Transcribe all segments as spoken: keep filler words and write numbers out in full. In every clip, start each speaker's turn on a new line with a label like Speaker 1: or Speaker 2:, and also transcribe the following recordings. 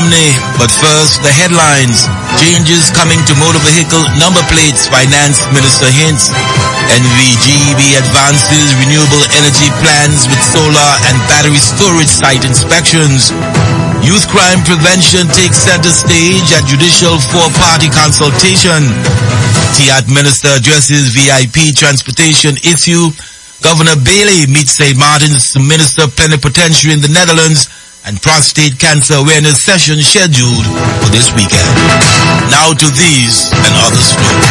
Speaker 1: Omni. But first, the headlines. Changes coming to motor vehicle number plates, Finance Minister hints. N V G E B advances renewable energy plans with solar and battery storage site inspections. Youth crime prevention takes center stage at judicial four-party consultation. T A T Minister addresses V I P transportation issue. Governor Bailey meets Saint Martin's Minister Plenipotentiary in the Netherlands, and prostate cancer awareness session scheduled for this weekend. Now to these and other stories.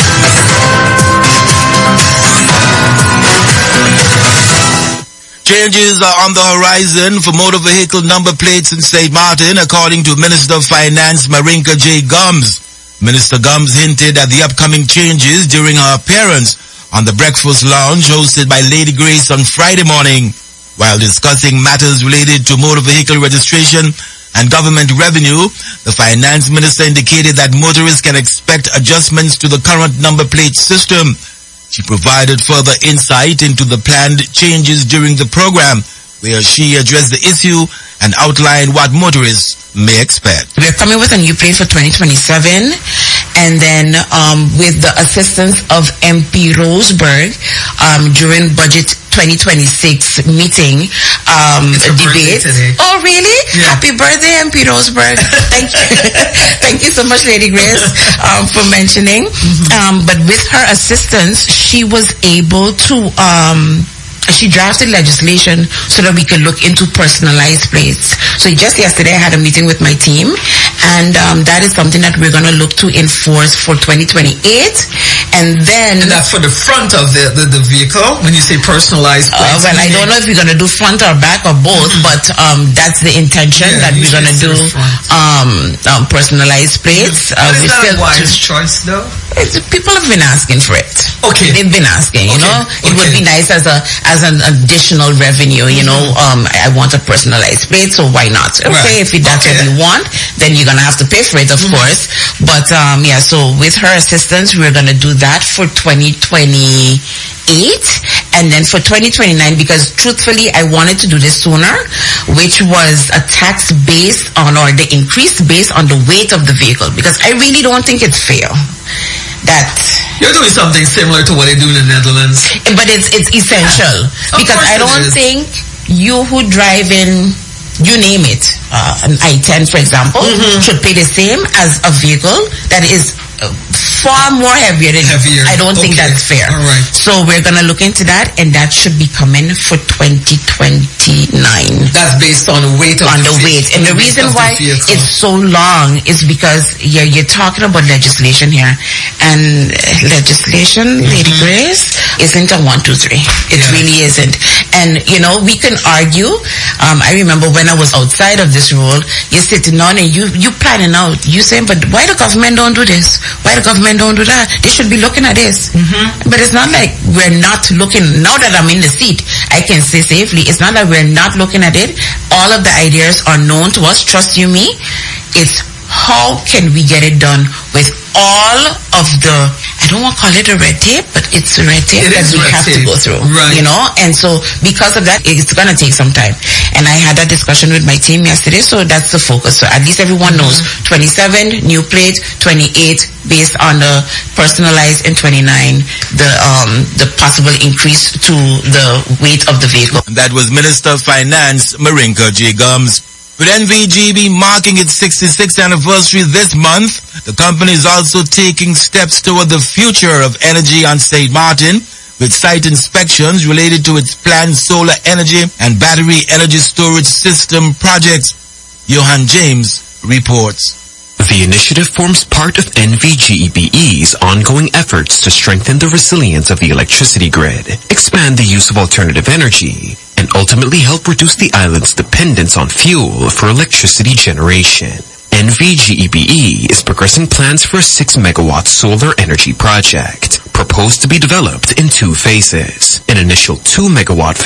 Speaker 1: Changes are on the horizon for motor vehicle number plates in Saint Martin, according to Minister of Finance Marinka J. Gums. Minister Gums hinted at the upcoming changes during her appearance on the breakfast lounge hosted by Lady Grace on Friday morning. While discussing matters related to motor vehicle registration and government revenue, the Finance Minister indicated that motorists can expect adjustments to the current number plate system. She provided further insight into the planned changes during the program, where she addressed the issue and outlined what motorists may expect.
Speaker 2: We're coming with a new plate for twenty twenty-seven, and then um, with the assistance of M P Roseberg um, during budget twenty twenty-six meeting um, debate. Oh, really? Yeah. Happy birthday, M P Roseberg. Thank you. Thank you so much, Lady Grace, um, for mentioning. Mm-hmm. Um, but with her assistance, she was able to... Um, She drafted legislation so that we could look into personalized plates. So just yesterday I had a meeting with my team, and um, that is something that we're going to look to enforce for twenty twenty-eight. And then...
Speaker 3: And that's for the front of the, the, the vehicle, when you say personalized plates?
Speaker 2: Uh, well, I don't know if we're going to do front or back or both, mm-hmm. but um, that's the intention, yeah, that we're going to do um, um, personalized plates.
Speaker 3: But uh, is that
Speaker 2: still
Speaker 3: a wise choice, though?
Speaker 2: It's, people have been asking for it.
Speaker 3: Okay.
Speaker 2: They've been asking, you
Speaker 3: okay.
Speaker 2: know. It okay. would be nice as a as an additional revenue, you mm-hmm. know. Um, I want a personalized plate, so why not? Okay, right. If that's okay. what you want, then you're gonna have to pay for it, of mm-hmm. course. But um, yeah. So with her assistance, we're gonna do that for twenty twenty-eight, and then for twenty twenty-nine, because truthfully, I wanted to do this sooner, which was a tax based on, or the increase based on the weight of the vehicle, because I really don't think it's fair that
Speaker 3: you're doing something similar to what they do in the Netherlands,
Speaker 2: but it's it's essential. Yeah. Because I don't think you who drive in, you name it, uh, an I ten, for example, mm-hmm. should pay the same as a vehicle that is uh, far more heavier than
Speaker 3: heavier.
Speaker 2: I don't
Speaker 3: okay.
Speaker 2: think that's fair.
Speaker 3: All right.
Speaker 2: So we're gonna look into that, and that should be coming for twenty twenty-nine.
Speaker 3: That's based on the weight of
Speaker 2: on
Speaker 3: the,
Speaker 2: the weight, and the, the reason why the it's so long is because you're you're talking about legislation here, and legislation, mm-hmm. Lady Grace, isn't a one, two, three. It yeah. really isn't. And you know, we can argue. Um, I remember when I was outside of this role, you're sitting on and you you planning out. You saying, but why the government don't do this? Why the government don't do that? They should be looking at this. Mm-hmm. But it's not like we're not looking. Now that I'm in the seat, I can say safely, it's not that we're not looking at it. All of the ideas are known to us. Trust you me. It's how can we get it done with all of the, I don't want to call it a red tape, but it's a red tape
Speaker 3: it
Speaker 2: that we have tape. to go through,
Speaker 3: right.
Speaker 2: you know. And so because of that, it's going to take some time. And I had that discussion with my team yesterday, so that's the focus. So at least everyone knows, mm-hmm. twenty-seven, new plate, twenty-eight, based on the personalized, and twenty-nine, the um the possible increase to the weight of the vehicle.
Speaker 1: That was Minister of Finance Marinka J. Gums. With N V G E B marking its sixty-sixth anniversary this month, the company is also taking steps toward the future of energy on Saint Martin, with site inspections related to its planned solar energy and battery energy storage system projects. Johan James reports.
Speaker 4: The initiative forms part of N V G E B E's ongoing efforts to strengthen the resilience of the electricity grid, expand the use of alternative energy, and ultimately help reduce the island's dependence on fuel for electricity generation. N V G E B E is progressing plans for a six megawatt solar energy project, proposed to be developed in two phases. An initial two megawatt